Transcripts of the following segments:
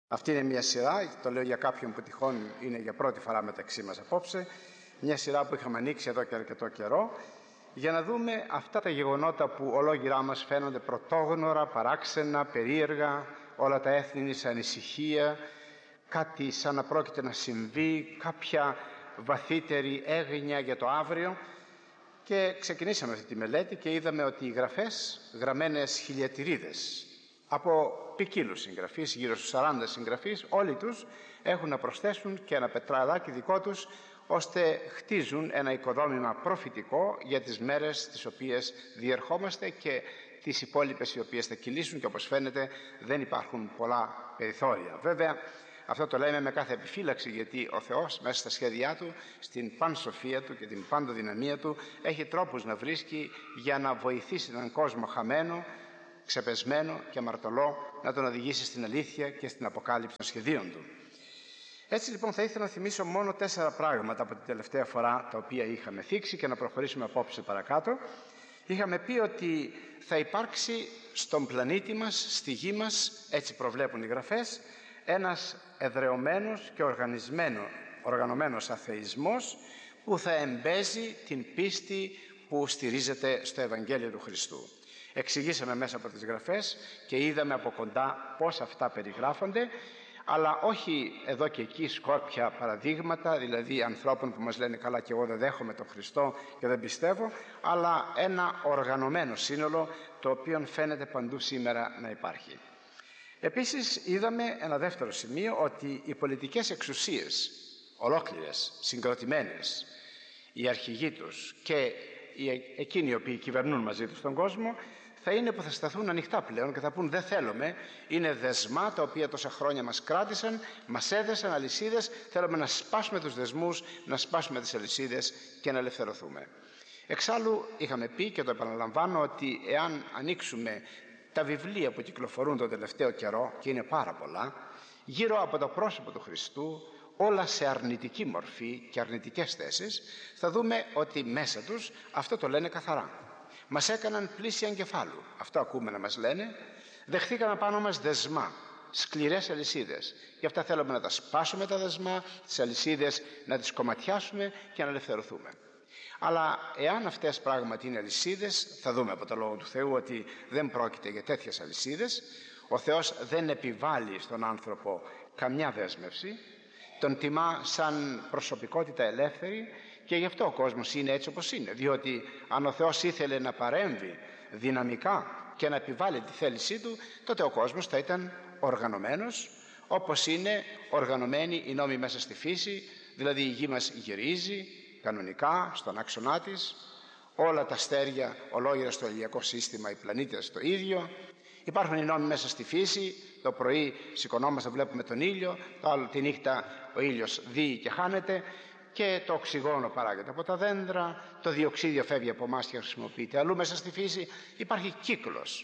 Αυτή είναι μια σειρά, το λέω για κάποιον που τυχόν είναι για πρώτη φορά μεταξύ μας απόψε, μια σειρά που είχαμε ανοίξει εδώ και αρκετό καιρό, για να δούμε αυτά τα γεγονότα που ολόγυρά μας φαίνονται πρωτόγνωρα, παράξενα, περίεργα, όλα τα έθνη είναι σε ανησυχία, κάτι σαν να πρόκειται να συμβεί, κάποια βαθύτερη έγνοια για το αύριο. Και ξεκινήσαμε αυτή τη μελέτη και είδαμε ότι οι γραφές, γραμμένες χιλιατηρίδες από ποικίλους συγγραφείς, γύρω στους 40 συγγραφείς, όλοι τους έχουν να προσθέσουν και ένα πετραδάκι δικό τους, ώστε χτίζουν ένα οικοδόμημα προφητικό για τις μέρες τις οποίες διερχόμαστε και τις υπόλοιπες οι οποίες θα κυλήσουν, και όπως φαίνεται δεν υπάρχουν πολλά περιθώρια. Βέβαια, αυτό το λέμε με κάθε επιφύλαξη, γιατί ο Θεός μέσα στα σχέδιά Του, στην πανσοφία Του και την παντοδυναμία Του, έχει τρόπους να βρίσκει για να βοηθήσει έναν κόσμο χαμένο, ξεπεσμένο και αμαρτωλό, να τον οδηγήσει στην αλήθεια και στην αποκάλυψη των σχεδίων Του. Έτσι λοιπόν θα ήθελα να θυμίσω μόνο 4 πράγματα από την τελευταία φορά, τα οποία είχαμε θίξει, και να προχωρήσουμε απόψε παρακάτω. Είχαμε πει ότι θα υπάρξει στον πλανήτη μας, στη γη μας, έτσι προβλέπουν οι γραφές, ένας εδρεωμένος και οργανωμένος αθεισμός που θα εμπέζει την πίστη που στηρίζεται στο Ευαγγέλιο του Χριστού. Εξηγήσαμε μέσα από τις γραφές και είδαμε από κοντά πώς αυτά περιγράφονται, αλλά όχι εδώ και εκεί σκόρπια παραδείγματα, δηλαδή ανθρώπων που μας λένε καλά και εγώ δεν δέχομαι τον Χριστό και δεν πιστεύω, αλλά ένα οργανωμένο σύνολο το οποίο φαίνεται παντού σήμερα να υπάρχει. Επίσης είδαμε ένα δεύτερο σημείο, ότι οι πολιτικές εξουσίες ολόκληρες, συγκροτημένες, οι αρχηγοί τους και εκείνοι οι οποίοι κυβερνούν μαζί τους τον κόσμο, θα είναι που θα σταθούν ανοιχτά πλέον και θα πούν δεν θέλουμε, είναι δεσμά τα οποία τόσα χρόνια μας κράτησαν, μας έδεσαν αλυσίδες, θέλουμε να σπάσουμε τους δεσμούς, να σπάσουμε τις αλυσίδες και να ελευθερωθούμε. Εξάλλου είχαμε πει και το επαναλαμβάνω ότι εάν ανοίξουμε τα βιβλία που κυκλοφορούν τον τελευταίο καιρό, και είναι πάρα πολλά, γύρω από το πρόσωπο του Χριστού, όλα σε αρνητική μορφή και αρνητικές θέσεις, θα δούμε ότι μέσα τους αυτό το λένε καθαρά. Μας έκαναν πλήση εγκεφάλου, αυτό ακούμε να μας λένε, δεχθήκαμε πάνω μας δεσμά, σκληρές αλυσίδες. Γι' αυτά θέλουμε να τα σπάσουμε τα δεσμά, τις αλυσίδες να τις κομματιάσουμε και να ελευθερωθούμε. Αλλά εάν αυτές πράγματι είναι αλυσίδες, θα δούμε από το Λόγο του Θεού ότι δεν πρόκειται για τέτοιες αλυσίδες. Ο Θεός δεν επιβάλλει στον άνθρωπο καμιά δέσμευση, τον τιμά σαν προσωπικότητα ελεύθερη, και γι' αυτό ο κόσμος είναι έτσι όπως είναι. Διότι αν ο Θεός ήθελε να παρέμβει δυναμικά και να επιβάλλει τη θέλησή Του, τότε ο κόσμος θα ήταν οργανωμένος, όπως είναι οργανωμένοι οι νόμοι μέσα στη φύση, δηλαδή η γη μας γυρίζει κανονικά στον άξονά της, όλα τα αστέρια ολόγυρα στο ηλιακό σύστημα, οι πλανήτες το ίδιο. Υπάρχουν οι νόμοι μέσα στη φύση, το πρωί σηκωνόμαστε, βλέπουμε τον ήλιο, τη νύχτα ο ήλιος δύει και χάνεται, και το οξυγόνο παράγεται από τα δέντρα, το διοξίδιο φεύγει από εμάς και χρησιμοποιείται αλλού μέσα στη φύση. Υπάρχει κύκλος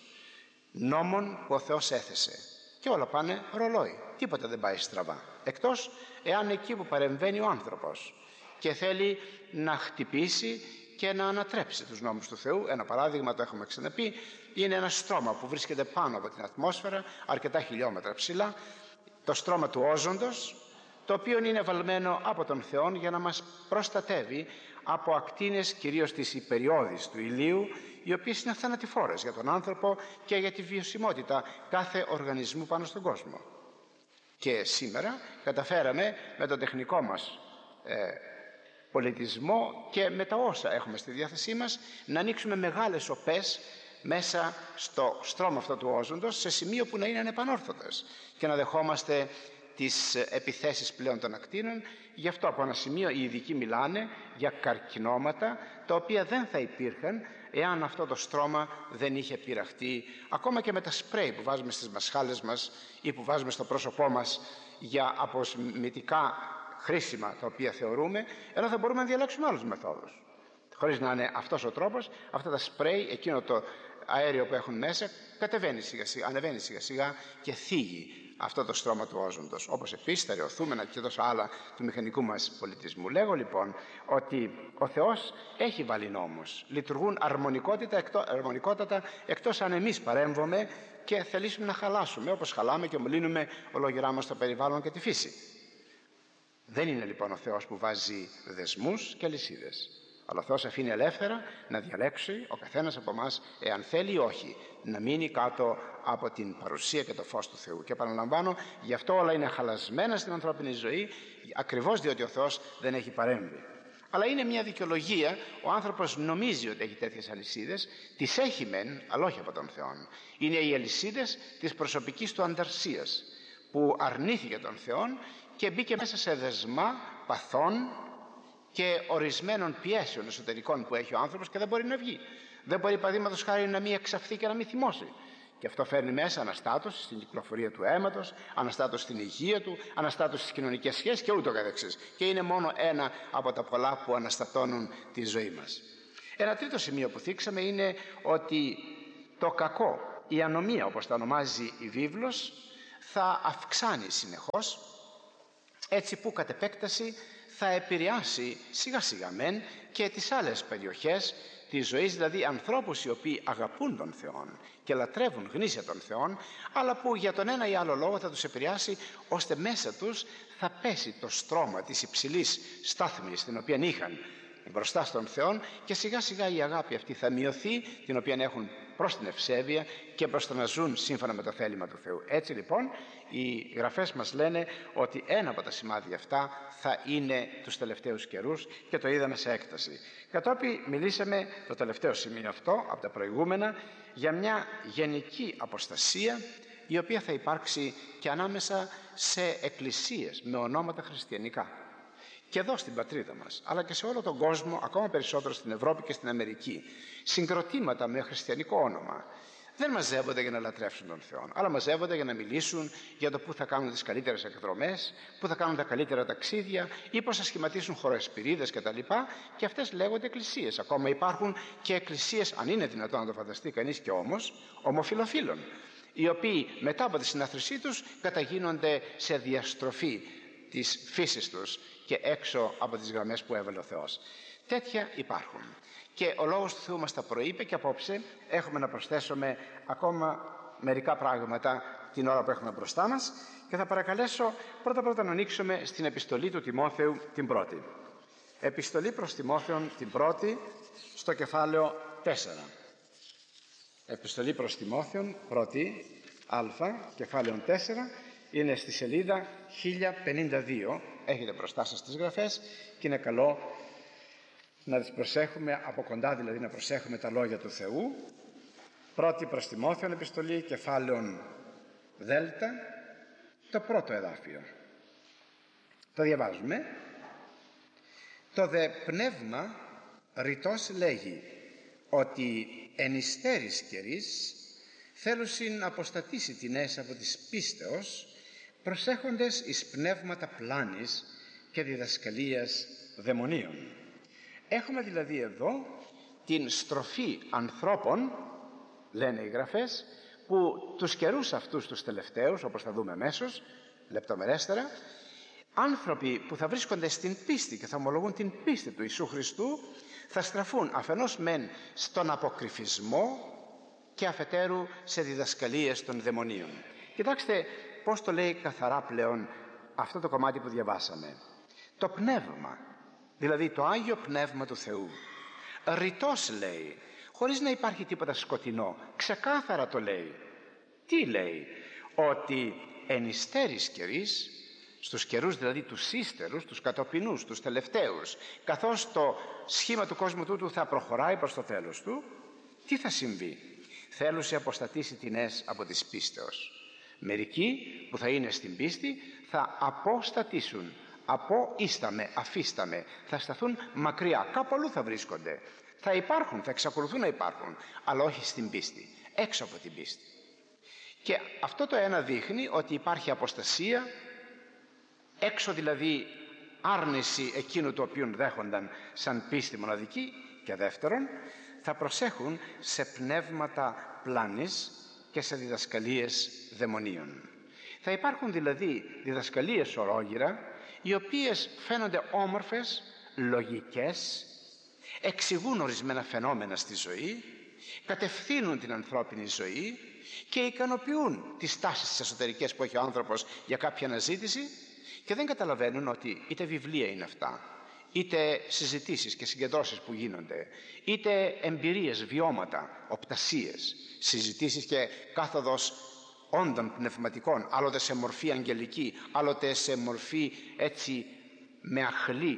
νόμων που ο Θεός έθεσε και όλα πάνε ρολόι, τίποτα δεν πάει στραβά, εκτός εάν εκεί που παρεμβαίνει ο άνθρωπος και θέλει να χτυπήσει και να ανατρέψει τους νόμους του Θεού. Ένα παράδειγμα, το έχουμε ξαναπεί, είναι ένα στρώμα που βρίσκεται πάνω από την ατμόσφαιρα, αρκετά χιλιόμετρα ψηλά, το στρώμα του όζοντος, το οποίο είναι βαλμένο από τον Θεό για να μας προστατεύει από ακτίνες, κυρίως της υπεριόδης του ηλίου, οι οποίες είναι θανατηφόρες για τον άνθρωπο και για τη βιωσιμότητα κάθε οργανισμού πάνω στον κόσμο. Και σήμερα καταφέραμε με τον τεχνικό μας πολιτισμό και με τα όσα έχουμε στη διάθεσή μας να ανοίξουμε μεγάλες οπές μέσα στο στρώμα αυτό του όζοντος, σε σημείο που να είναι ανεπανόρθωτες και να δεχόμαστε τις επιθέσεις πλέον των ακτίνων. Γι' αυτό από ένα σημείο οι ειδικοί μιλάνε για καρκινώματα, τα οποία δεν θα υπήρχαν εάν αυτό το στρώμα δεν είχε πειραχτεί, ακόμα και με τα σπρέι που βάζουμε στις μασχάλες μας ή που βάζουμε στο πρόσωπό μας για αποσμητικά χρήσιμα τα οποία θεωρούμε, ενώ θα μπορούμε να διαλέξουμε άλλους μεθόδους. Χωρίς να είναι αυτός ο τρόπος, αυτά τα σπρέι, εκείνο το αέριο που έχουν μέσα, ανεβαίνει σιγά σιγά και θίγει αυτό το στρώμα του όζοντος. Όπως επίσης τα ρεωθούμενα και τόσα άλλα του μηχανικού μας πολιτισμού. Λέγω λοιπόν ότι ο Θεός έχει βάλει νόμους. Λειτουργούν αρμονικότατα, εκτός αν εμείς παρέμβουμε και θελήσουμε να χαλάσουμε, όπως χαλάμε και μολύνουμε ολόγυρά μας το περιβάλλον και τη φύση. Δεν είναι λοιπόν ο Θεός που βάζει δεσμούς και αλυσίδες, αλλά ο Θεός αφήνει ελεύθερα να διαλέξει ο καθένας από εμάς, εάν θέλει ή όχι, να μείνει κάτω από την παρουσία και το φως του Θεού. Και επαναλαμβάνω, γι' αυτό όλα είναι χαλασμένα στην ανθρώπινη ζωή, ακριβώς διότι ο Θεός δεν έχει παρέμβει. Αλλά είναι μια δικαιολογία, ο άνθρωπος νομίζει ότι έχει τέτοιες αλυσίδες, τις έχει μεν, αλλά όχι από τον Θεό. Είναι οι αλυσίδες της προσωπικής του ανταρσίας, που αρνήθηκε τον Θεό και μπήκε μέσα σε δεσμά παθών και ορισμένων πιέσεων εσωτερικών που έχει ο άνθρωπος και δεν μπορεί να βγει. Δεν μπορεί, παραδείγματος χάρη, να μην εξαφθεί και να μην θυμώσει. Και αυτό φέρνει μέσα αναστάτωση στην κυκλοφορία του αίματος, αναστάτωση στην υγεία του, αναστάτωση στις κοινωνικές σχέσεις και ούτω καθεξής. Και είναι μόνο ένα από τα πολλά που αναστατώνουν τη ζωή μας. Ένα τρίτο σημείο που θίξαμε είναι ότι το κακό, η ανομία όπως τα ονομάζει η βίβλος, θα αυξάνει συνεχώς, έτσι που κατ' επέκταση θα επηρεάσει σιγά σιγά μεν και τις άλλες περιοχές της ζωής, δηλαδή ανθρώπους οι οποίοι αγαπούν τον Θεό και λατρεύουν γνήσια τον Θεό, αλλά που για τον ένα ή άλλο λόγο θα τους επηρεάσει, ώστε μέσα τους θα πέσει το στρώμα της υψηλής στάθμης την οποία είχαν μπροστά στον Θεό, και σιγά σιγά η αγάπη αυτή θα μειωθεί, την οποία έχουν προς την ευσέβεια και προς το να ζουν σύμφωνα με το θέλημα του Θεού. Έτσι λοιπόν οι γραφές μας λένε ότι ένα από τα σημάδια αυτά θα είναι τους τελευταίους καιρούς, και το είδαμε σε έκταση. Κατόπιν μιλήσαμε, το τελευταίο σημείο αυτό από τα προηγούμενα, για μια γενική αποστασία η οποία θα υπάρξει και ανάμεσα σε εκκλησίες με ονόματα χριστιανικά. Και εδώ στην πατρίδα μας, αλλά και σε όλο τον κόσμο, ακόμα περισσότερο στην Ευρώπη και στην Αμερική, συγκροτήματα με χριστιανικό όνομα δεν μαζεύονται για να λατρεύσουν τον Θεό, αλλά μαζεύονται για να μιλήσουν για το πού θα κάνουν τις καλύτερες εκδρομές, πού θα κάνουν τα καλύτερα ταξίδια ή πώς θα σχηματίσουν χωροεσπυρίδες κτλ. Και αυτές λέγονται εκκλησίες. Ακόμα υπάρχουν και εκκλησίες, αν είναι δυνατόν να το φανταστεί κανείς, και όμως ομοφυλοφίλων, οι οποίοι μετά από τη συνάθρησή τους καταγίνονται σε διαστροφή της φύσης τους και έξω από τις γραμμές που έβαλε ο Θεός. Τέτοια υπάρχουν. Και ο Λόγος του Θεού μας τα προείπε, και απόψε έχουμε να προσθέσουμε ακόμα μερικά πράγματα την ώρα που έχουμε μπροστά μας, και θα παρακαλέσω πρώτα να ανοίξουμε στην επιστολή του Τιμόθεου την πρώτη. Επιστολή προς Τιμόθεον την πρώτη, στο κεφάλαιο 4. Επιστολή προς Τιμόθεον πρώτη α, κεφάλαιο 4, είναι στη σελίδα 1052. Έχετε μπροστά σας τις γραφές και είναι καλό να τις προσέχουμε από κοντά, δηλαδή να προσέχουμε τα λόγια του Θεού. Πρώτη προς Τιμόθεον επιστολή, κεφάλαιον δέλτα, το πρώτο εδάφιο. Το διαβάζουμε. Το δε πνεύμα ρητός λέγει ότι εν υστέρης καιρής θέλουσιν να αποστατήσει τινές από της πίστεως, προσέχοντες εις πνεύματα πλάνης και διδασκαλίας δαιμονίων. Έχουμε δηλαδή εδώ την στροφή ανθρώπων, λένε οι γραφές, που τους καιρούς αυτούς τους τελευταίους, όπως θα δούμε αμέσως λεπτομερέστερα, άνθρωποι που θα βρίσκονται στην πίστη και θα ομολογούν την πίστη του Ιησού Χριστού, θα στραφούν αφενός μεν στον αποκρυφισμό και αφετέρου σε διδασκαλίες των δαιμονίων. Κοιτάξτε πώς το λέει καθαρά πλέον αυτό το κομμάτι που διαβάσαμε. Το πνεύμα, δηλαδή το Άγιο Πνεύμα του Θεού, ρητός λέει, χωρίς να υπάρχει τίποτα σκοτεινό, ξεκάθαρα το λέει. Τι λέει? Ότι εν υστέρης καιρής, στους καιρούς δηλαδή τους ύστερους, τους κατοπινούς, τους τελευταίους, καθώς το σχήμα του κόσμου τούτου θα προχωράει προς το τέλος του, τι θα συμβεί? Θέλουσε αποστατήσει τινές από της πίστεως. Μερικοί που θα είναι στην πίστη θα αποστατήσουν, αφίσταμε, θα σταθούν μακριά, κάπου αλλού θα βρίσκονται. Θα υπάρχουν, θα εξακολουθούν να υπάρχουν, αλλά όχι στην πίστη, έξω από την πίστη. Και αυτό το ένα δείχνει ότι υπάρχει αποστασία, έξω δηλαδή άρνηση εκείνου το οποίο δέχονταν σαν πίστη μοναδική, και δεύτερον θα προσέχουν σε πνεύματα πλάνης και σε διδασκαλίες δαιμονίων. Θα υπάρχουν δηλαδή διδασκαλίες ορόγυρα, οι οποίες φαίνονται όμορφες, λογικές, εξηγούν ορισμένα φαινόμενα στη ζωή, κατευθύνουν την ανθρώπινη ζωή, και ικανοποιούν τις τάσεις τις εσωτερικές που έχει ο άνθρωπος για κάποια αναζήτηση και δεν καταλαβαίνουν ότι είτε βιβλία είναι αυτά, είτε συζητήσεις και συγκεντρώσεις που γίνονται, είτε εμπειρίες, βιώματα, οπτασίες, συζητήσεις και κάθοδος όντων πνευματικών, άλλοτε σε μορφή αγγελική, άλλοτε σε μορφή έτσι με αχλή,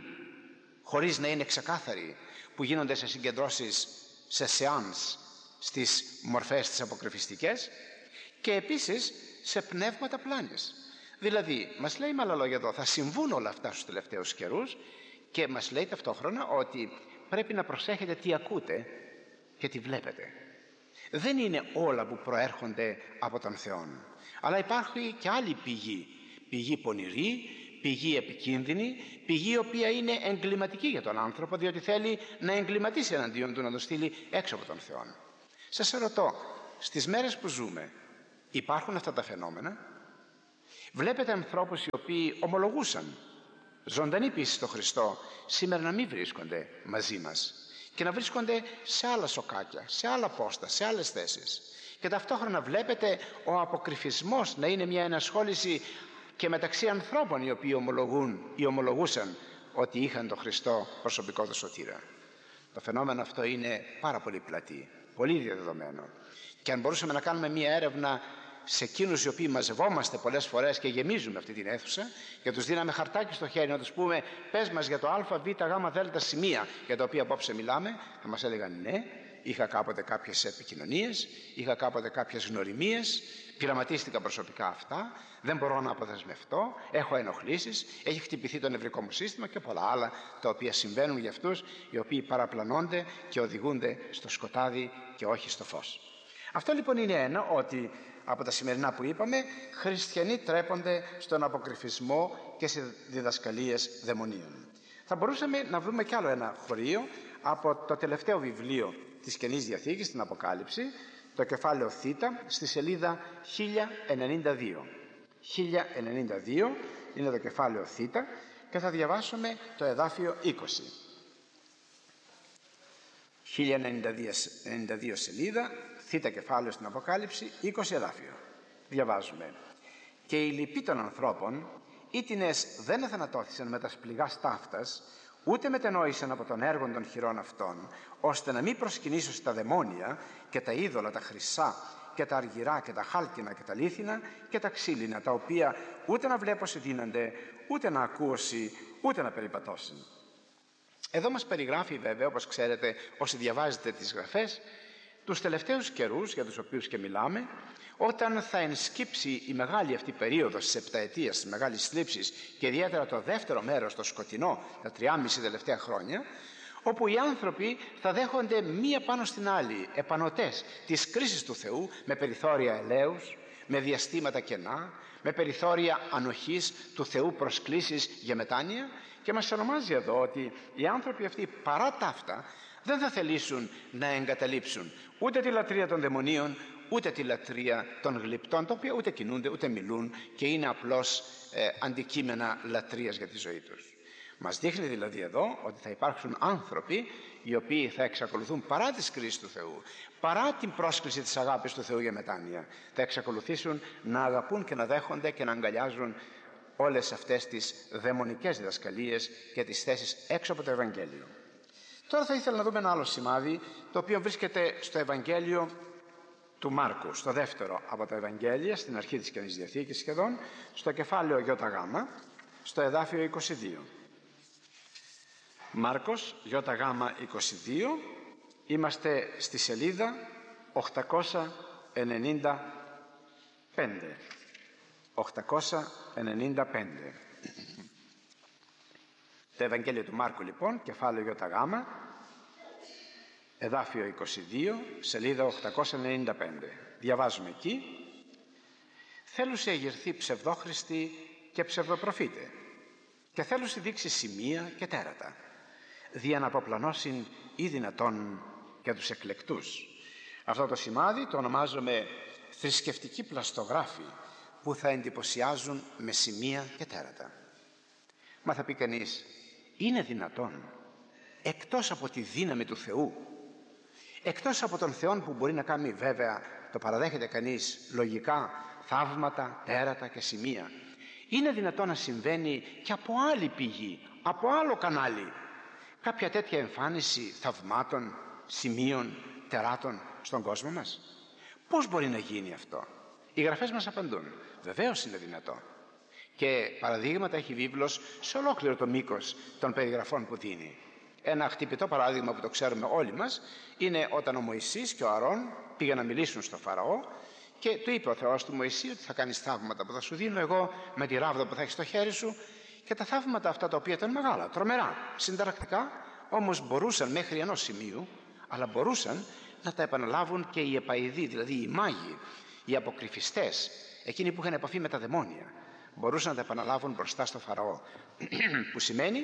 χωρίς να είναι ξεκάθαροι, που γίνονται σε συγκεντρώσεις, σε σεάνς, στις μορφές τις αποκρυφιστικές, και επίσης σε πνεύματα πλάνης. Δηλαδή μας λέει με άλλα λόγια εδώ, θα συμβούν όλα αυτά στους τελευταίους καιρούς, και μας λέει ταυτόχρονα ότι πρέπει να προσέχετε τι ακούτε και τι βλέπετε. Δεν είναι όλα που προέρχονται από τον Θεό, αλλά υπάρχει και άλλη πηγή πονηρή, πηγή επικίνδυνη, πηγή η οποία είναι εγκληματική για τον άνθρωπο, διότι θέλει να εγκληματίσει εναντίον του, να το στείλει έξω από τον Θεό. Σας ρωτώ, στις μέρες που ζούμε υπάρχουν αυτά τα φαινόμενα? Βλέπετε ανθρώπους οι οποίοι ομολογούσαν ζωντανή πίστη στο Χριστό, σήμερα να μην βρίσκονται μαζί μας και να βρίσκονται σε άλλα σοκάκια, σε άλλα πόστα, σε άλλες θέσεις, και ταυτόχρονα βλέπετε ο αποκρυφισμός να είναι μια ενασχόληση και μεταξύ ανθρώπων οι οποίοι ομολογούν ή ομολογούσαν ότι είχαν τον Χριστό προσωπικό του σωτήρα. Το φαινόμενο αυτό είναι πάρα πολύ πλατή, πολύ διαδεδομένο, και αν μπορούσαμε να κάνουμε μια έρευνα σε εκείνους οι οποίοι μαζευόμαστε πολλές φορές και γεμίζουμε αυτή την αίθουσα και τους δίναμε χαρτάκι στο χέρι να τους πούμε πες μας για το α, β, γ, δ σημεία για τα οποία απόψε μιλάμε, θα μας έλεγαν ναι, είχα κάποτε κάποιες επικοινωνίες, είχα κάποτε κάποιες γνωριμίες, πειραματίστηκα προσωπικά αυτά, δεν μπορώ να αποδεσμευτώ, έχω ενοχλήσεις, έχει χτυπηθεί το νευρικό μου σύστημα και πολλά άλλα τα οποία συμβαίνουν για αυτούς οι οποίοι παραπλανώνται και οδηγούνται στο σκοτάδι και όχι στο φως. Αυτό λοιπόν είναι ένα, ότι από τα σημερινά που είπαμε, χριστιανοί τρέπονται στον αποκρυφισμό και σε διδασκαλίες δαιμονίων. Θα μπορούσαμε να βρούμε κι άλλο ένα χωρίο από το τελευταίο βιβλίο της Καινής Διαθήκης, την Αποκάλυψη, το κεφάλαιο Θ, στη σελίδα 1092. 1092 είναι το κεφάλαιο Θ και θα διαβάσουμε το εδάφιο 20. 1092 σελίδα, Θ κεφάλαιο στην Αποκάλυψη, 20 εδάφιο. Διαβάζουμε: «Και οι λοιποί των ανθρώπων, ήτινες δεν αθανατώθησαν με τα σπληγάς ταύτας, ούτε μετενόησαν από τον έργον των χειρών αυτών, ώστε να μην προσκυνήσουν στα δαιμόνια και τα είδωλα τα χρυσά και τα αργυρά και τα χάλκινα και τα λίθινα και τα ξύλινα, τα οποία ούτε να βλέπωσι δίνανται, ούτε να ακούωσι, ούτε να περιπατώσουν». Εδώ μας περιγράφει βέβαια, όπως ξέρετε όσοι διαβάζετε τις γραφές, τους τελευταίους καιρούς για τους οποίους και μιλάμε, όταν θα ενσκύψει η μεγάλη αυτή περίοδος της επταετίας, της μεγάλης θλίψης, και ιδιαίτερα το δεύτερο μέρος, το σκοτεινό, τα 3,5 τελευταία χρόνια, όπου οι άνθρωποι θα δέχονται μία πάνω στην άλλη επανωτές της κρίσης του Θεού, με περιθώρια ελέους, με διαστήματα κενά, με περιθώρια ανοχής του Θεού, προσκλήσεις για μετάνοια, και μας ονομάζει εδώ ότι οι άνθρωποι αυτοί παρά τα αυτά δεν θα θελήσουν να εγκαταλείψουν ούτε τη λατρεία των δαιμονίων, ούτε τη λατρεία των γλυπτών, τα οποία ούτε κινούνται ούτε μιλούν και είναι απλώς αντικείμενα λατρείας για τη ζωή τους. Μας δείχνει δηλαδή εδώ ότι θα υπάρξουν άνθρωποι οι οποίοι θα εξακολουθούν παρά τις κρίσεις του Θεού, παρά την πρόσκληση της αγάπης του Θεού για μετάνοια, θα εξακολουθήσουν να αγαπούν και να δέχονται και να αγκαλιάζουν όλες αυτές τις δαιμονικές διδασκαλίες και τις θέσεις έξω από το Ευαγγέλιο. Τώρα θα ήθελα να δούμε ένα άλλο σημάδι, το οποίο βρίσκεται στο Ευαγγέλιο του Μάρκου, στο δεύτερο από τα Ευαγγέλια, στην αρχή της Καινής Διαθήκης σχεδόν, στο κεφάλαιο ΙΓ, στο εδάφιο 22. Μάρκος, ΙΓ 22, είμαστε στη σελίδα 895. 895. Το Ευαγγέλιο του Μάρκου λοιπόν, κεφάλαιο ΙΓ, εδάφιο 22, σελίδα 895. Διαβάζουμε εκεί: «Θέλουσι εγερθεί ψευδόχριστοι και ψευδοπροφήτε, και θέλουσι δείξει σημεία και τέρατα, δια να αποπλανώσιν ή δυνατόν για τους εκλεκτούς». Αυτό το σημάδι το ονομάζουμε θρησκευτική πλαστογράφη, που θα εντυπωσιάζουν με σημεία και τέρατα. Μα θα πει κανείς, είναι δυνατόν εκτός από τη δύναμη του Θεού, εκτός από τον Θεό που μπορεί να κάνει βέβαια το παραδέχεται κανείς λογικά, θαύματα, τέρατα και σημεία, είναι δυνατόν να συμβαίνει και από άλλη πηγή, από άλλο κανάλι, κάποια τέτοια εμφάνιση θαυμάτων, σημείων, τεράτων στον κόσμο μας? Πώς μπορεί να γίνει αυτό? Οι Γραφές μας απαντούν: βεβαίως είναι δυνατό. Και παραδείγματα έχει η βίβλος σε ολόκληρο το μήκος των περιγραφών που δίνει. Ένα χτυπητό παράδειγμα που το ξέρουμε όλοι μας είναι όταν ο Μωυσής και ο Αρών πήγαν να μιλήσουν στο Φαραώ και του είπε ο Θεός του Μωυσή ότι θα κάνεις θαύματα που θα σου δίνω εγώ με τη ράβδα που θα έχεις στο χέρι σου. Και τα θαύματα αυτά, τα οποία ήταν μεγάλα, τρομερά, συνταρακτικά, όμως μπορούσαν μέχρι ενός σημείου, αλλά μπορούσαν να τα επαναλάβουν και οι επαηδοί, δηλαδή οι μάγοι, οι αποκρυφιστές, εκείνοι που είχαν επαφή με τα δαιμόνια, μπορούσαν να τα επαναλάβουν μπροστά στο Φαραώ. Που σημαίνει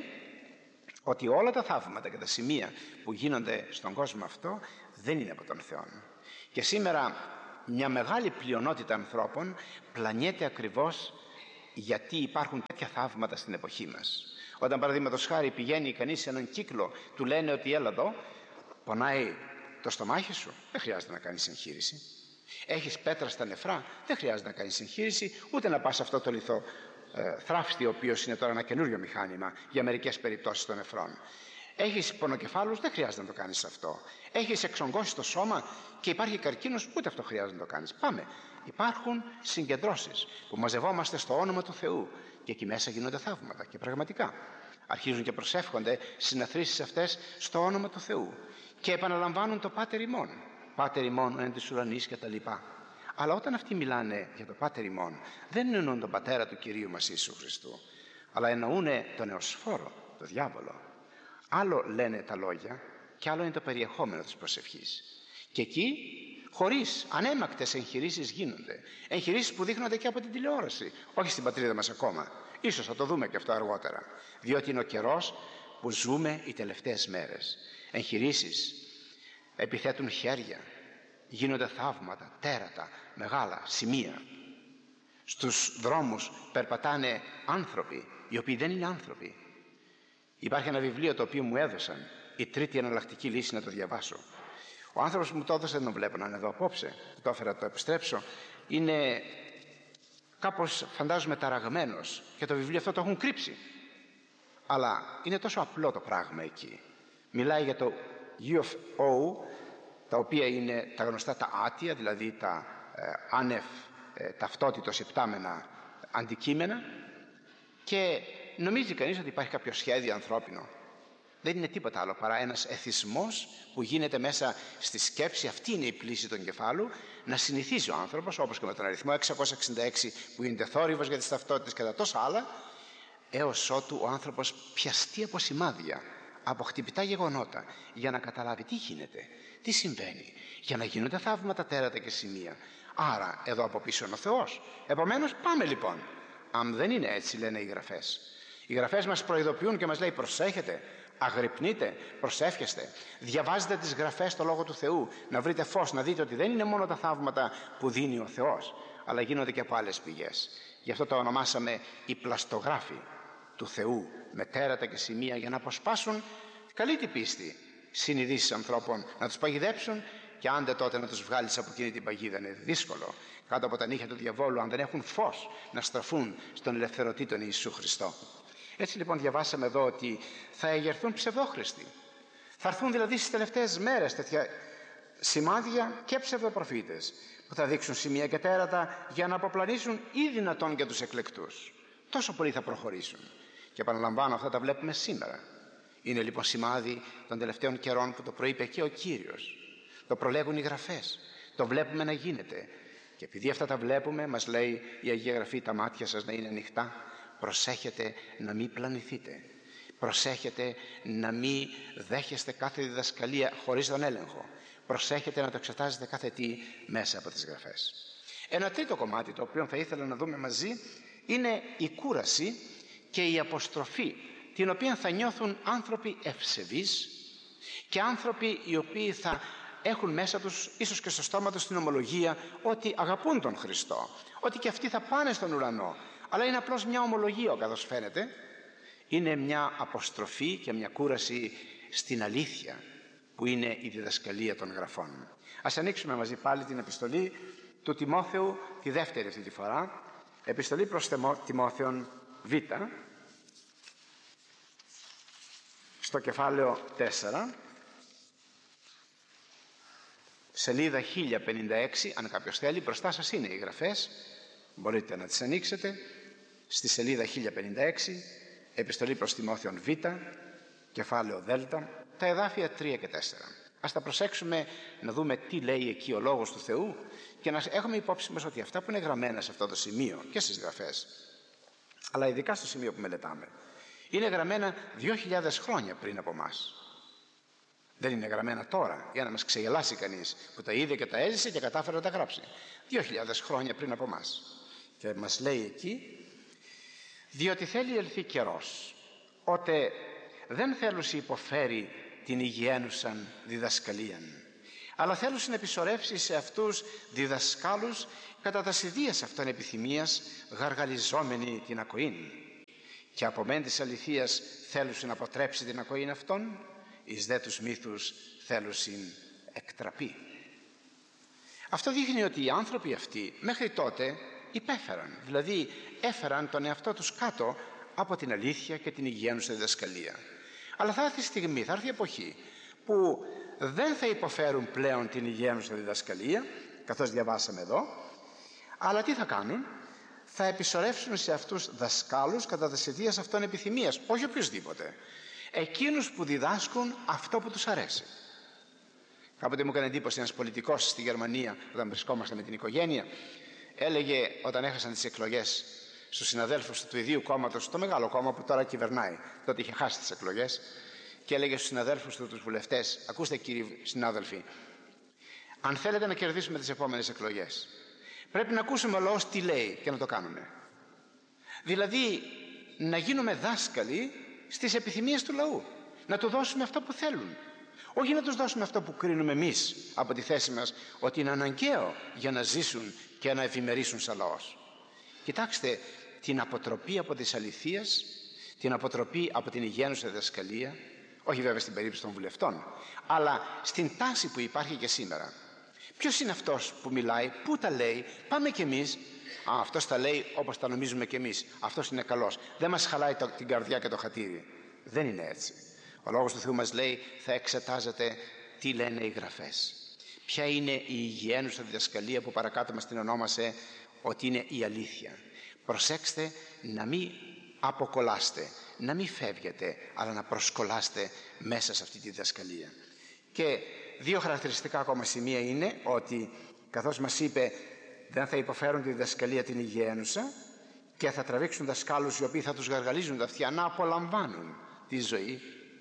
ότι όλα τα θαύματα και τα σημεία που γίνονται στον κόσμο αυτό δεν είναι από τον Θεό. Και σήμερα μια μεγάλη πλειονότητα ανθρώπων πλανιέται ακριβώς γιατί υπάρχουν τέτοια θαύματα στην εποχή μας. Όταν παραδείγματος χάρη πηγαίνει κανείς σε έναν κύκλο, του λένε ότι έλα εδώ, πονάει το στομάχι σου, δεν χρειάζεται να κάνεις εγχείρηση. Έχεις πέτρα στα νεφρά, δεν χρειάζεται να κάνεις εγχείρηση, ούτε να πας αυτό το λιθό θράυστη, ο οποίος είναι τώρα ένα καινούριο μηχάνημα για μερικές περιπτώσεις των νεφρών. Έχεις πονοκεφάλους, δεν χρειάζεται να το κάνεις αυτό. Έχεις εξογκώσει το σώμα και υπάρχει καρκίνος, ούτε αυτό χρειάζεται να το κάνεις. Πάμε. Υπάρχουν συγκεντρώσεις που μαζευόμαστε στο όνομα του Θεού και εκεί μέσα γίνονται θαύματα και πραγματικά αρχίζουν και προσεύχονται συναθρήσεις αυτές στο όνομα του Θεού και επαναλαμβάνουν το Πάτερ ημών. Πάτερ ημών εν της ουρανής και τα λοιπά. Αλλά όταν αυτοί μιλάνε για το Πάτερ ημών, δεν εννοούν τον πατέρα του Κυρίου μας Ιησού Χριστού, αλλά εννοούν τον εωσφόρο, τον διάβολο. Άλλο λένε τα λόγια και άλλο είναι το περιεχόμενο της προσευχής. Και εκεί χωρίς ανέμακτες εγχειρήσεις γίνονται. Εγχειρήσεις που δείχνονται και από την τηλεόραση, όχι στην πατρίδα μας ακόμα. Ίσως θα το δούμε και αυτό αργότερα, διότι είναι ο καιρός που ζούμε οι τελευταίες μέρες. Εγχειρήσεις επιθέτουν χέρια, γίνονται θαύματα, τέρατα, μεγάλα, σημεία. Στους δρόμους περπατάνε άνθρωποι οι οποίοι δεν είναι άνθρωποι. Υπάρχει ένα βιβλίο το οποίο μου έδωσαν, η τρίτη εναλλακτική λύση, να το διαβάσω. Ο άνθρωπος που μου το έδωσε, δεν τον βλέπω να είναι εδώ απόψε, το έφερα να το επιστρέψω, είναι κάπως φαντάζομαι ταραγμένος και το βιβλίο αυτό το έχουν κρύψει. Αλλά είναι τόσο απλό το πράγμα εκεί. Μιλάει για το UFO, τα οποία είναι τα γνωστά τα άτια, δηλαδή τα άνευ ταυτότητος υπτάμενα αντικείμενα, και νομίζει κανείς ότι υπάρχει κάποιο σχέδιο ανθρώπινο. Δεν είναι τίποτα άλλο παρά ένας εθισμός που γίνεται μέσα στη σκέψη. Αυτή είναι η πλύση του εγκεφάλου, να συνηθίζει ο άνθρωπος, όπως και με τον αριθμό 666 που γίνεται θόρυβος για τις ταυτότητες και τα τόσα άλλα, έως ότου ο άνθρωπος πιαστεί από σημάδια, από χτυπητά γεγονότα, για να καταλάβει τι γίνεται, τι συμβαίνει, για να γίνονται θαύματα, τέρατα και σημεία. Άρα εδώ από πίσω είναι ο Θεός. Επομένως πάμε λοιπόν. Αν δεν είναι έτσι, λένε οι Γραφές. Οι Γραφές μας προειδοποιούν και μας λέει: προσέχετε, αγρυπνείτε, προσεύχεστε, διαβάζετε τις Γραφές, το Λόγο του Θεού, να βρείτε φως, να δείτε ότι δεν είναι μόνο τα θαύματα που δίνει ο Θεός, αλλά γίνονται και από άλλες πηγές. Γι' αυτό το ονομάσαμε οι πλαστογράφοι του Θεού, με τέρατα και σημεία, για να αποσπάσουν καλή την πίστη συνειδήσεις ανθρώπων, να τους παγιδέψουν, και άντε τότε να τους βγάλεις από εκείνη την παγίδα. Είναι δύσκολο κάτω από τα νύχια του διαβόλου, αν δεν έχουν φως, να στραφούν στον ελευθερωτή τον Ιησού Χριστό. Έτσι λοιπόν διαβάσαμε εδώ ότι θα εγερθούν ψευδόχριστοι. Θα έρθουν δηλαδή στις τελευταίες μέρες τέτοια σημάδια και ψευδοπροφήτες που θα δείξουν σημεία και τέρατα για να αποπλανήσουν ή δυνατόν και τους εκλεκτούς. Τόσο πολύ θα προχωρήσουν. Και επαναλαμβάνω, αυτά τα βλέπουμε σήμερα. Είναι λοιπόν σημάδι των τελευταίων καιρών που το προείπε και ο Κύριος. Το προλέγουν οι Γραφές. Το βλέπουμε να γίνεται. Και επειδή αυτά τα βλέπουμε, μας λέει η Αγία Γραφή: τα μάτια σας να είναι ανοιχτά. Προσέχετε να μην πλανηθείτε. Προσέχετε να μην δέχεστε κάθε διδασκαλία χωρίς τον έλεγχο. Προσέχετε να το εξετάζετε κάθε τι μέσα από τις Γραφές. Ένα τρίτο κομμάτι, το οποίο θα ήθελα να δούμε μαζί, είναι η κούραση και η αποστροφή, την οποία θα νιώθουν άνθρωποι ευσεβείς και άνθρωποι οι οποίοι θα έχουν μέσα τους, ίσως και στο στόμα τους, την ομολογία ότι αγαπούν τον Χριστό, ότι και αυτοί θα πάνε στον ουρανό. Αλλά είναι απλώς μια ομολογία, καθώς φαίνεται. Είναι μια αποστροφή και μια κούραση στην αλήθεια που είναι η διδασκαλία των γραφών. Ας ανοίξουμε μαζί πάλι την επιστολή του Τιμόθεου, τη δεύτερη αυτή τη φορά, επιστολή προς Τιμόθεον Β, στο κεφάλαιο 4, σελίδα 1056, αν κάποιος θέλει, μπροστά σας είναι οι γραφές, μπορείτε να τις ανοίξετε, στη σελίδα 1056, επιστολή προς Τιμόθεον Β, κεφάλαιο Δ, τα εδάφια 3 και 4. Ας τα προσέξουμε να δούμε τι λέει εκεί ο Λόγος του Θεού και να έχουμε υπόψη μας ότι αυτά που είναι γραμμένα σε αυτό το σημείο και στις γραφές, αλλά ειδικά στο σημείο που μελετάμε, είναι γραμμένα 2.000 χρόνια πριν από μας. Δεν είναι γραμμένα τώρα για να μας ξεγελάσει κανείς που τα είδε και τα έζησε και κατάφερε να τα γράψει. 2.000 χρόνια πριν από μας. Και μας λέει εκεί, διότι θέλει ελθεί καιρός, ότε δεν θέλουσι υποφέρει την υγιαίνουσαν διδασκαλίαν, αλλά θέλουσι να επισορεύσει σε αυτούς διδασκάλους κατά τα ιδίας αυτών επιθυμίας, γαργαλιζόμενοι την ακοήν. Και από μεν της αληθείας θέλουσι να αποτρέψει την ακοήν αυτών, εις δε τους μύθους θέλουσιν εκτραπεί. Αυτό δείχνει ότι οι άνθρωποι αυτοί μέχρι τότε υπέφεραν, δηλαδή έφεραν τον εαυτό τους κάτω από την αλήθεια και την υγιαίνουσα διδασκαλία. Αλλά θα έρθει η στιγμή, θα έρθει η εποχή που δεν θα υποφέρουν πλέον την υγιαίνουσα διδασκαλία, καθώς διαβάσαμε εδώ, αλλά τι θα κάνουν? Θα επισορεύσουν σε αυτούς δασκάλους κατά τα ιδίας αυτών επιθυμίας, όχι οποιοσδήποτε, εκείνους που διδάσκουν αυτό που τους αρέσει. Κάποτε μου έκανε εντύπωση ένας πολιτικός στη Γερμανία, όταν βρισκόμαστε με την οικογένεια, έλεγε όταν έχασαν τις εκλογές στους συναδέλφους του ιδίου κόμματος, το μεγάλο κόμμα που τώρα κυβερνάει, τότε είχε χάσει τις εκλογές, και έλεγε στους συναδέλφους του, τους βουλευτές, ακούστε κύριοι συνάδελφοι, αν θέλετε να κερδίσουμε τις επόμενες εκλογές, πρέπει να ακούσουμε ο λαός τι λέει και να το κάνουμε. Δηλαδή να γίνουμε δάσκαλοι στις επιθυμίες του λαού, να του δώσουμε αυτό που θέλουν, όχι να τους δώσουμε αυτό που κρίνουμε εμείς από τη θέση μας ότι είναι αναγκαίο για να ζήσουν και να ευημερήσουν σαν λαός. Κοιτάξτε την αποτροπή από τις αληθείες, την αποτροπή από την υγιαίνουσα διδασκαλία, όχι βέβαια στην περίπτωση των βουλευτών, αλλά στην τάση που υπάρχει και σήμερα. Ποιος είναι αυτός που μιλάει, πού τα λέει? Πάμε κι εμείς, αυτός τα λέει όπως τα νομίζουμε κι εμείς, αυτός είναι καλός, δεν μας χαλάει την καρδιά και το χατήρι. Δεν είναι έτσι. Ο Λόγος του Θεού μας λέει, θα εξετάζετε τι λένε οι γραφές, ποια είναι η υγιαίνουσα διδασκαλία που παρακάτω μας την ονόμασε ότι είναι η αλήθεια. Προσέξτε να μην αποκολλάστε, να μην φεύγετε, αλλά να προσκολάστε μέσα σε αυτή τη διδασκαλία. Και δύο χαρακτηριστικά ακόμα σημεία είναι ότι καθώς μας είπε δεν θα υποφέρουν τη διδασκαλία την υγιαίνουσα και θα τραβήξουν δασκάλους οι οποίοι θα τους γαργαλίζουν τα αυτιά να απολαμβάνουν τη ζωή.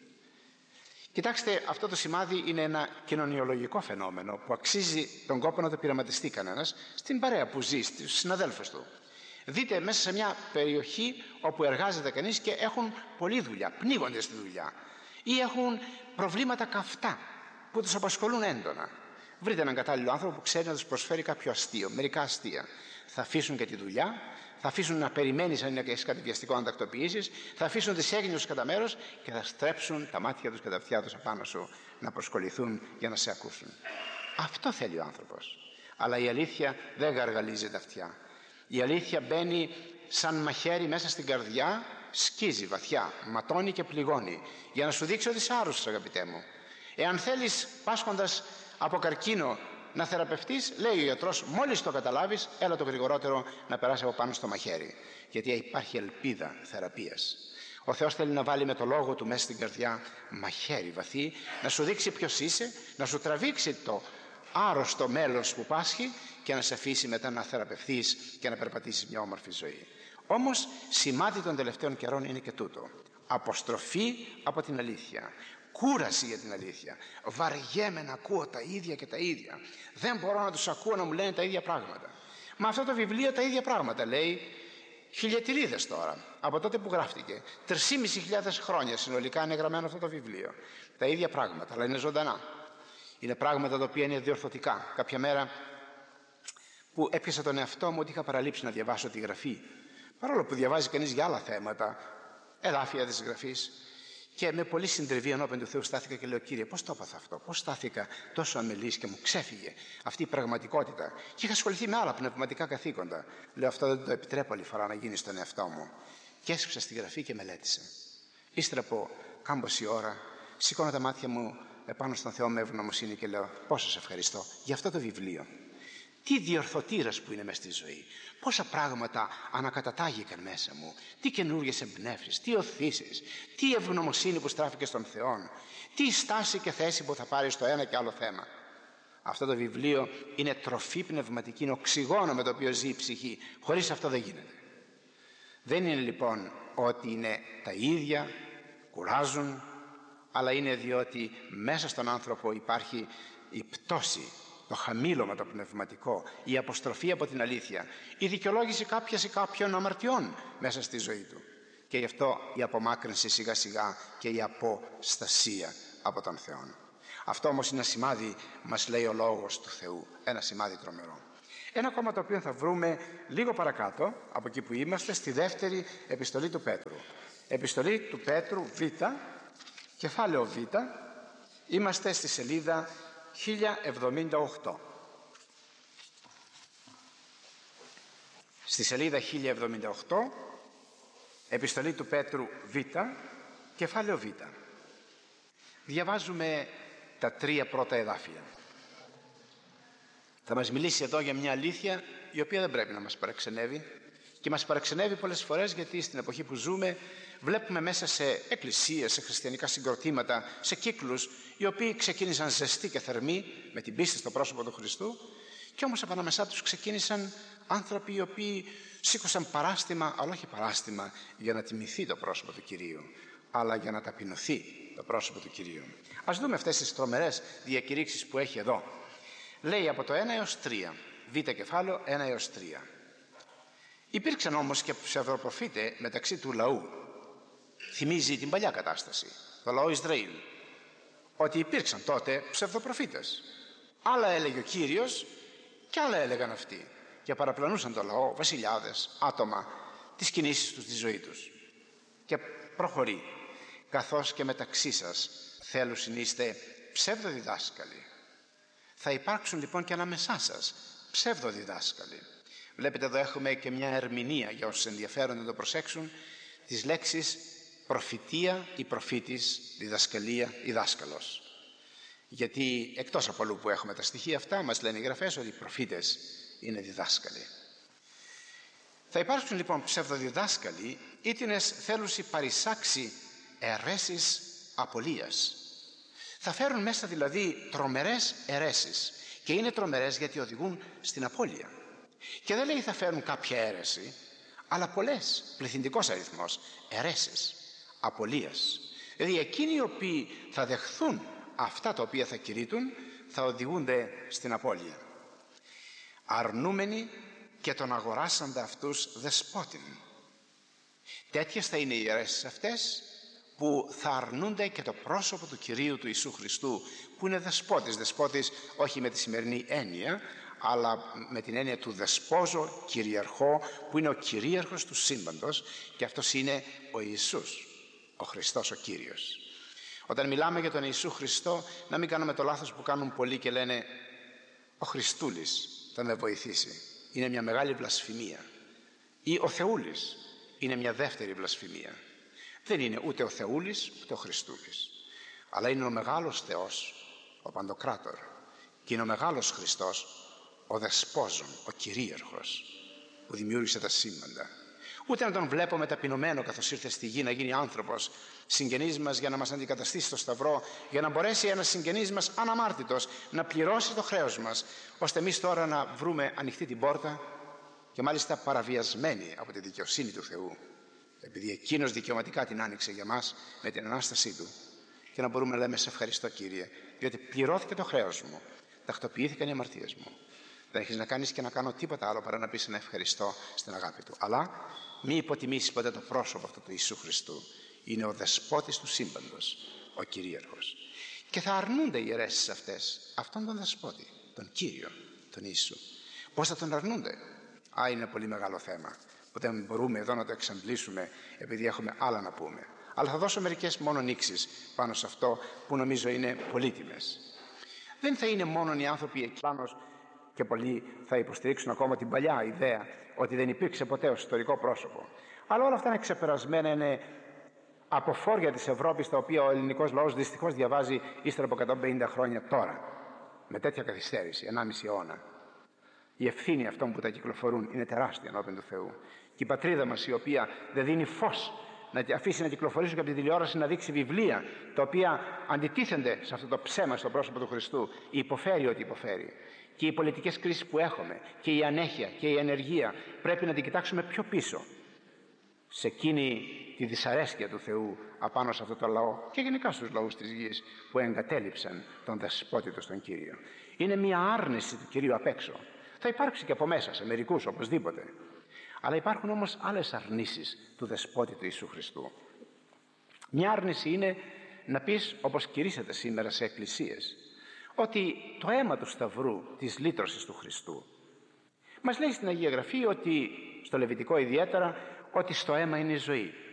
Κοιτάξτε, αυτό το σημάδι είναι ένα κοινωνιολογικό φαινόμενο που αξίζει τον κόπο να το πειραματιστεί κανένας στην παρέα που ζει, στους συναδέλφους του. Δείτε μέσα σε μια περιοχή όπου εργάζεται κανείς και έχουν πολλή δουλειά, πνίγονται στη δουλειά ή έχουν προβλήματα καυτά που τους απασχολούν έντονα. Βρείτε έναν κατάλληλο άνθρωπο που ξέρει να τους προσφέρει κάποιο αστείο, μερικά αστεία. Θα αφήσουν και τη δουλειά, θα αφήσουν να περιμένεις αν είναι κάτι βιαστικό να τακτοποιήσεις, θα αφήσουν τις έγνοιες κατά μέρος και θα στρέψουν τα μάτια τους και τα αυτιά τους απάνω σου να προσκοληθούν για να σε ακούσουν. Αυτό θέλει ο άνθρωπος. Αλλά η αλήθεια δεν γαργαλίζει τα αυτιά. Η αλήθεια μπαίνει σαν μαχαίρι μέσα στην καρδιά, σκίζει βαθιά, ματώνει και πληγώνει, για να σου δείξει ότι είσαι άρρωστος, αγαπητέ μου. Εάν θέλεις πάσχοντας από καρκίνο να θεραπευτείς, λέει ο γιατρός, μόλις το καταλάβεις, έλα το γρηγορότερο να περάσει από πάνω στο μαχαίρι. Γιατί υπάρχει ελπίδα θεραπείας. Ο Θεός θέλει να βάλει με το λόγο του μέσα στην καρδιά μαχαίρι βαθύ, να σου δείξει ποιος είσαι, να σου τραβήξει το άρρωστο μέλος που πάσχει και να σε αφήσει μετά να θεραπευθείς και να περπατήσεις μια όμορφη ζωή. Όμως σημάδι των τελευταίων καιρών είναι και τούτο. Αποστροφή από την αλήθεια. Κούραση για την αλήθεια. Βαριέμαι να ακούω τα ίδια και τα ίδια. Δεν μπορώ να τους ακούω να μου λένε τα ίδια πράγματα. Μα αυτό το βιβλίο τα ίδια πράγματα λέει χιλιετηρίδες τώρα, από τότε που γράφτηκε. 3.500 χρόνια συνολικά είναι γραμμένο αυτό το βιβλίο. Τα ίδια πράγματα, αλλά είναι ζωντανά. Είναι πράγματα τα οποία είναι διορθωτικά. Κάποια μέρα που έπιασα τον εαυτό μου ότι είχα παραλείψει να διαβάσω τη γραφή, παρόλο που διαβάζει κανείς για άλλα θέματα, εδάφια της γραφής, Και με πολύ συντριβή ενώπιον του Θεού στάθηκα και λέω: Κύριε, πώς το έπαθα αυτό, πώς στάθηκα τόσο αμελής και μου ξέφυγε αυτή η πραγματικότητα. Και είχα ασχοληθεί με άλλα πνευματικά καθήκοντα. Λέω: αυτό δεν το επιτρέπω άλλη φορά να γίνει στον εαυτό μου. Και έσυψα στη γραφή και μελέτησα. Ύστερα από κάμποση ώρα, σηκώνω τα μάτια μου επάνω στον Θεό με ευγνωμοσύνη και λέω: πόσο σε ευχαριστώ για αυτό το βιβλίο. Τι διορθωτήρας που είναι μες στη ζωή. Πόσα πράγματα ανακατατάγηκαν μέσα μου. Τι καινούργιες εμπνεύσεις, τι οθήσεις, τι ευγνωμοσύνη που στράφηκε στον Θεό. Τι στάση και θέση που θα πάρει στο ένα και άλλο θέμα. Αυτό το βιβλίο είναι τροφή πνευματική, είναι οξυγόνο με το οποίο ζει η ψυχή. Χωρίς αυτό δεν γίνεται. Δεν είναι λοιπόν ότι είναι τα ίδια, κουράζουν, αλλά είναι διότι μέσα στον άνθρωπο υπάρχει η πτώση, το χαμήλωμα το πνευματικό, η αποστροφή από την αλήθεια, η δικαιολόγηση κάποιας ή κάποιων αμαρτιών μέσα στη ζωή του. Και γι' αυτό η απομάκρυνση σιγά σιγά και η αποστασία από τον Θεό. Αυτό όμως είναι ένα σημάδι, μας λέει ο Λόγος του Θεού, ένα σημάδι τρομερό. Ένα ακόμα το οποίο θα βρούμε λίγο παρακάτω, από εκεί που είμαστε, στη δεύτερη επιστολή του Πέτρου. Επιστολή του Πέτρου Β, κεφάλαιο Β, είμαστε στη σελίδα 1078. Στη σελίδα 1078, επιστολή του Πέτρου Β, κεφάλαιο Β. Διαβάζουμε τα 3 πρώτα εδάφια. Θα μας μιλήσει εδώ για μια αλήθεια η οποία δεν πρέπει να μας παραξενεύει, και μας παραξενεύει πολλές φορές γιατί στην εποχή που ζούμε βλέπουμε μέσα σε εκκλησίες, σε χριστιανικά συγκροτήματα, σε κύκλους οι οποίοι ξεκίνησαν ζεστοί και θερμοί με την πίστη στο πρόσωπο του Χριστού, και όμως από ανάμεσά τους ξεκίνησαν άνθρωποι οι οποίοι σήκωσαν παράστημα, αλλά όχι παράστημα για να τιμηθεί το πρόσωπο του Κυρίου, αλλά για να ταπεινωθεί το πρόσωπο του Κυρίου. Ας δούμε αυτές τις τρομερές διακηρύξεις που έχει εδώ. Λέει από το 1 έως 3, Β κεφάλαιο 1 έως 3. Υπήρξαν όμως και ψευδοπροφήτε μεταξύ του λαού. Θυμίζει την παλιά κατάσταση, το λαό Ισραήλ, ότι υπήρξαν τότε ψευδοπροφήτες. Άλλα έλεγε ο Κύριος και άλλα έλεγαν αυτοί, και παραπλανούσαν το λαό, βασιλιάδες, άτομα, τις κινήσεις τους, τη ζωή τους. Και προχωρεί: καθώς και μεταξύ σας θέλουν είστε ψευδοδιδάσκαλοι. Θα υπάρξουν λοιπόν και ανάμεσά σας ψευδοδιδάσκαλοι. Βλέπετε εδώ έχουμε και μια ερμηνεία, για όσους ενδιαφέρονται να το προσέξουν, της λέξης προφητεία ή προφήτης, διδασκαλία ή δάσκαλος. Γιατί εκτός από αλλού που έχουμε τα στοιχεία αυτά, μας λένε οι γραφές ότι οι προφήτες είναι διδάσκαλοι. Θα υπάρξουν λοιπόν ψευδοδιδάσκαλοι, ήτινες θέλουσι παρισάξει αιρέσεις απολίας. Θα φέρουν μέσα δηλαδή τρομερές αιρέσεις, και είναι τρομερές γιατί οδηγούν στην απώλεια. Και δεν λέει θα φέρουν κάποια αίρεση, αλλά πολλές, πληθυντικός αριθμός αιρέσεις απολίας. Δηλαδή εκείνοι οι οποίοι θα δεχθούν αυτά τα οποία θα κηρύττουν θα οδηγούνται στην απώλεια. Αρνούμενοι και τον αγοράσαντα αυτούς δεσπότην. Τέτοιες θα είναι οι αιρέσεις αυτές που θα αρνούνται και το πρόσωπο του Κυρίου του Ιησού Χριστού, που είναι δεσπότης. Δεσπότης όχι με τη σημερινή έννοια, αλλά με την έννοια του δεσπόζω, κυριαρχό, που είναι ο κυρίαρχος του σύμπαντος, και αυτός είναι ο Ιησούς, ο Χριστός ο Κύριος. Όταν μιλάμε για τον Ιησού Χριστό, να μην κάνουμε το λάθος που κάνουν πολλοί και λένε ο Χριστούλης θα με βοηθήσει. Είναι μια μεγάλη βλασφημία. Ή ο Θεούλης είναι μια δεύτερη βλασφημία. Δεν είναι ούτε ο Θεούλης ούτε ο Χριστούλης, αλλά είναι ο μεγάλος Θεός, ο Παντοκράτορ, και είναι ο μεγάλος Χριστός, ο Δεσπόζων, ο κυρίαρχος, που δημιούργησε τα σύμπαντα. Ούτε να τον βλέπουμε ταπεινωμένο καθώς ήρθε στη γη να γίνει άνθρωπος, συγγενής μας, για να μας αντικαταστήσει στο σταυρό, για να μπορέσει ένας συγγενής μας αναμάρτητος να πληρώσει το χρέος μας, ώστε εμείς τώρα να βρούμε ανοιχτή την πόρτα, και μάλιστα παραβιασμένη από τη δικαιοσύνη του Θεού, επειδή εκείνος δικαιωματικά την άνοιξε για μας με την Ανάστασή του, και να μπορούμε να λέμε σε ευχαριστώ Κύριε, διότι πληρώθηκε το χρέος μου, τακτοποιήθηκαν οι αμαρτίες μου. Δεν έχεις να κάνεις και να κάνω τίποτα άλλο παρά να πεις ένα ευχαριστώ στην αγάπη του. Αλλά μη υποτιμήσεις ποτέ το πρόσωπο αυτού του Ιησού Χριστού. Είναι ο δεσπότης του σύμπαντος, ο κυρίαρχος. Και θα αρνούνται οι αιρέσεις αυτές αυτόν τον δεσπότη, τον Κύριο, τον Ιησού. Πώς θα τον αρνούνται? Είναι πολύ μεγάλο θέμα που δεν μπορούμε εδώ να το εξαντλήσουμε, επειδή έχουμε άλλα να πούμε. Αλλά θα δώσω μερικές μόνο νήξεις πάνω σε αυτό που νομίζω είναι πολύτιμες. Δεν θα είναι μόνο οι άνθρωποι εκεί πάνω, και πολλοί θα υποστηρίξουν ακόμα την παλιά ιδέα ότι δεν υπήρξε ποτέ ως ιστορικό πρόσωπο. Αλλά όλα αυτά είναι ξεπερασμένα, είναι αποφόρια της Ευρώπης, τα οποία ο ελληνικός λαός δυστυχώς διαβάζει ύστερα από 150 χρόνια τώρα, με τέτοια καθυστέρηση, 1,5 αιώνα. Η ευθύνη αυτών που τα κυκλοφορούν είναι τεράστια ενώπιον του Θεού. Και η πατρίδα μας, η οποία δεν δίνει φως να αφήσει να κυκλοφορήσουν και από τη τηλεόραση, να δείξει βιβλία τα οποία αντιτίθενται σε αυτό το ψέμα στο πρόσωπο του Χριστού, υποφέρει ό,τι υποφέρει. Και οι πολιτικές κρίσεις που έχουμε, και η ανέχεια και η ανεργία, πρέπει να την κοιτάξουμε πιο πίσω, σε εκείνη τη δυσαρέσκεια του Θεού απάνω σε αυτό το λαό και γενικά στους λαούς της γης που εγκατέλειψαν τον δεσπότη του στον Κύριο. Είναι μια άρνηση του Κυρίου απ' έξω. Θα υπάρξει και από μέσα σε μερικούς οπωσδήποτε. Αλλά υπάρχουν όμως άλλες αρνήσεις του δεσπότη του Ιησού Χριστού. Μια άρνηση είναι να πεις, όπως κηρύσσεται σήμερα σε εκκλησίες, ότι το αίμα του Σταυρού, της λύτρωσης του Χριστού, μας λέει στην Αγία Γραφή, ότι στο Λεβιτικό ιδιαίτερα, ότι στο αίμα είναι η ζωή.